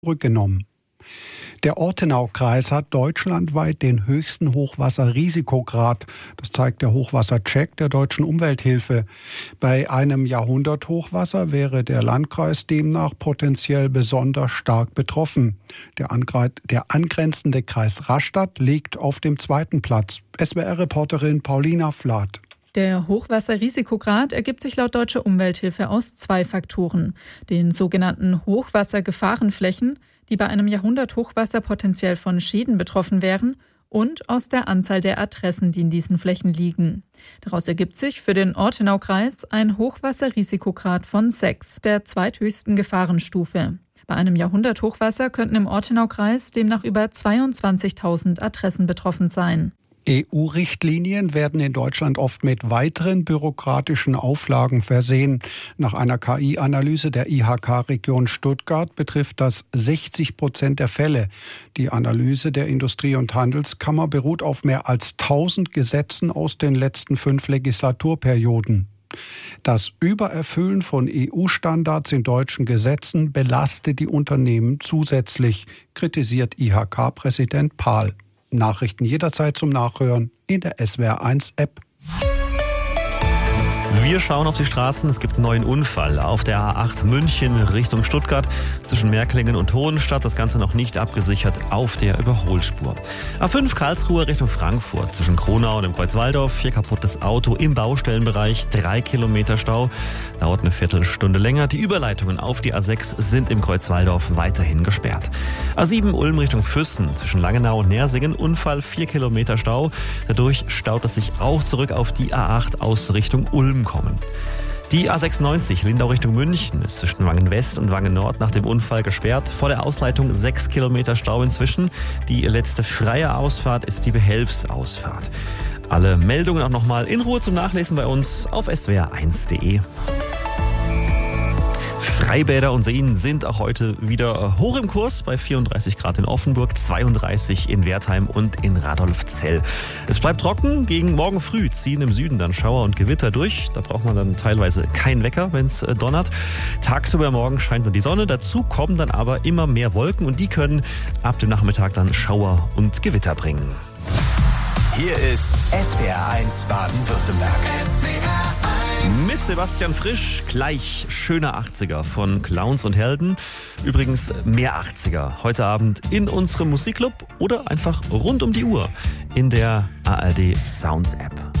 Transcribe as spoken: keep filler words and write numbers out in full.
zurückgenommen. Der Ortenaukreis hat deutschlandweit den höchsten Hochwasserrisikograd. Das zeigt der Hochwassercheck der Deutschen Umwelthilfe. Bei einem Jahrhunderthochwasser wäre der Landkreis demnach potenziell besonders stark betroffen. Der, angre- der angrenzende Kreis Rastatt liegt auf dem zweiten Platz. S W R-Reporterin Paulina Flath. Der Hochwasserrisikograd ergibt sich laut Deutscher Umwelthilfe aus zwei Faktoren. Den sogenannten Hochwassergefahrenflächen, die bei einem Jahrhunderthochwasser potenziell von Schäden betroffen wären, und aus der Anzahl der Adressen, die in diesen Flächen liegen. Daraus ergibt sich für den Ortenaukreis ein Hochwasserrisikograd von sechs, der zweithöchsten Gefahrenstufe. Bei einem Jahrhunderthochwasser könnten im Ortenaukreis demnach über zweiundzwanzigtausend Adressen betroffen sein. E U-Richtlinien werden in Deutschland oft mit weiteren bürokratischen Auflagen versehen. Nach einer K I-Analyse der I H K-Region Stuttgart betrifft das sechzig Prozent der Fälle. Die Analyse der Industrie- und Handelskammer beruht auf mehr als tausend Gesetzen aus den letzten fünf Legislaturperioden. Das Übererfüllen von E U-Standards in deutschen Gesetzen belastet die Unternehmen zusätzlich, kritisiert I H K-Präsident Pahl. Nachrichten jederzeit zum Nachhören in der S W R eins App. Wir schauen auf die Straßen. Es gibt einen neuen Unfall auf der A acht München Richtung Stuttgart zwischen Merklingen und Hohenstadt. Das Ganze noch nicht abgesichert auf der Überholspur. A fünf Karlsruhe Richtung Frankfurt zwischen Kronau und dem Kreuzwaldorf. Hier kaputtes Auto im Baustellenbereich. Drei Kilometer Stau. Dauert eine Viertelstunde länger. Die Überleitungen auf die A sechs sind im Kreuzwaldorf weiterhin gesperrt. A sieben Ulm Richtung Füssen zwischen Langenau und Nersingen. Unfall, vier Kilometer Stau. Dadurch staut es sich auch zurück auf die A acht aus Richtung Ulm kommen. Die A sechsundneunzig Lindau Richtung München ist zwischen Wangen West und Wangen Nord nach dem Unfall gesperrt. Vor der Ausleitung sechs Kilometer Stau inzwischen. Die letzte freie Ausfahrt ist die Behelfsausfahrt. Alle Meldungen auch nochmal in Ruhe zum Nachlesen bei uns auf s w r eins punkt d e. Freibäder und Seen sind auch heute wieder hoch im Kurs bei vierunddreißig Grad in Offenburg, zweiunddreißig in Wertheim und in Radolfzell. Es bleibt trocken, gegen morgen früh ziehen im Süden dann Schauer und Gewitter durch. Da braucht man dann teilweise keinen Wecker, wenn es donnert. Tagsüber morgen scheint dann die Sonne, dazu kommen dann aber immer mehr Wolken und die können ab dem Nachmittag dann Schauer und Gewitter bringen. Hier ist S W R eins Baden-Württemberg. Mit Sebastian Frisch, gleich schöner achtziger von Clowns und Helden. Übrigens mehr achtziger heute Abend in unserem Musikclub oder einfach rund um die Uhr in der A R D Sounds App.